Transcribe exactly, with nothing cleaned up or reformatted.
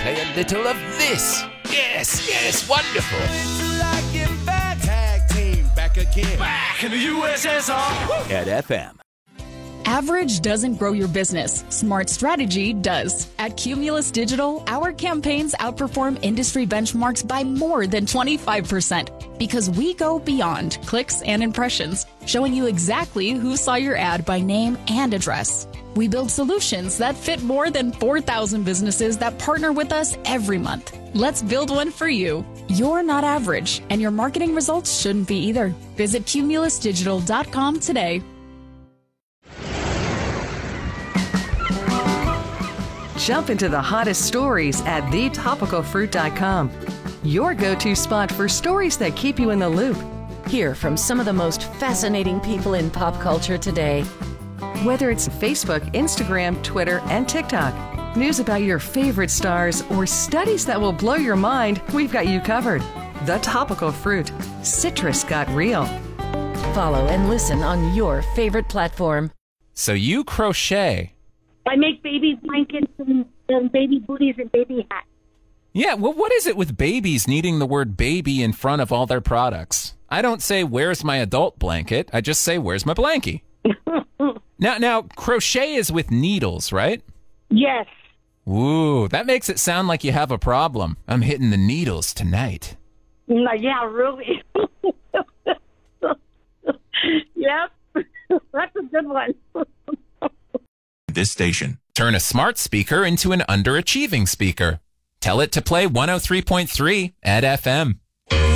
play a little of this. Yes, yes, wonderful. Tag team back again. Back in the U S S R. At F M. Average doesn't grow your business. Smart strategy does. At Cumulus Digital, our campaigns outperform industry benchmarks by more than twenty-five percent because we go beyond clicks and impressions, showing you exactly who saw your ad by name and address. We build solutions that fit more than four thousand businesses that partner with us every month. Let's build one for you. You're not average, and your marketing results shouldn't be either. Visit cumulus digital dot com today. Jump into the hottest stories at the topical fruit dot com. Your go-to spot for stories that keep you in the loop. Hear from some of the most fascinating people in pop culture today. Whether it's Facebook, Instagram, Twitter, and TikTok, news about your favorite stars, or studies that will blow your mind, we've got you covered. The Topical Fruit. Citrus got real. Follow and listen on your favorite platform. So you crochet. I make baby blankets and, and baby booties and baby hats. Yeah, well, what is it with babies needing the word baby in front of all their products? I don't say, where's my adult blanket? I just say, where's my blankie? now, now, crochet is with needles, right? Yes. Ooh, that makes it sound like you have a problem. I'm hitting the needles tonight. No, yeah, really. Yep. That's a good one. This station. Turn a smart speaker into an underachieving speaker. Tell it to play one oh three point three at F M.